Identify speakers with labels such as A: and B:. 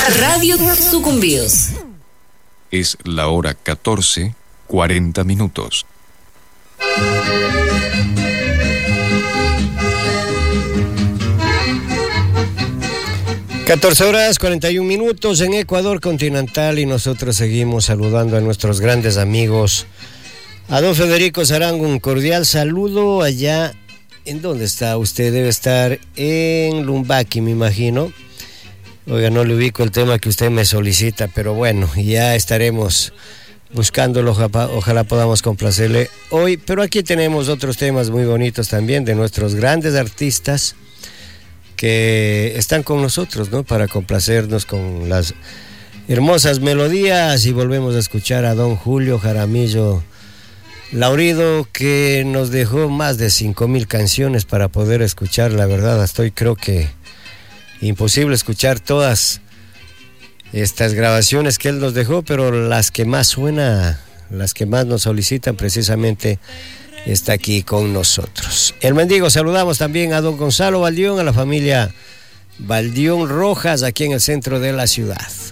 A: Radio Sucumbidos.
B: Es la hora 14:40.
C: 14:41 en Ecuador continental, y nosotros seguimos saludando a nuestros grandes amigos. A don Federico Zarango, un cordial saludo allá. ¿En dónde está usted? Debe estar en Lumbaki, me imagino. Oiga, no le ubico el tema que usted me solicita, pero bueno, ya estaremos buscándolo. Ojalá podamos complacerle hoy. Pero aquí tenemos otros temas muy bonitos también de nuestros grandes artistas que están con nosotros, ¿no? Para complacernos con las hermosas melodías. Y volvemos a escuchar a don Julio Jaramillo Laurido, que nos dejó más de 5,000 canciones para poder escuchar. La verdad, creo que imposible escuchar todas estas grabaciones que él nos dejó, pero las que más suena, las que más nos solicitan, precisamente está aquí con nosotros. El Mendigo, saludamos también a don Gonzalo Valdión, a la familia Valdión Rojas, aquí en el centro de la ciudad.